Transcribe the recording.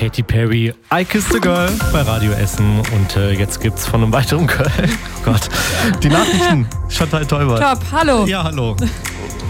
Katy Perry, I Kissed a Girl bei Radio Essen. Und jetzt gibt's von einem weiteren Köln. Oh Gott. Die Nachrichten. Chantal Teuber. Top, hallo. Ja, hallo.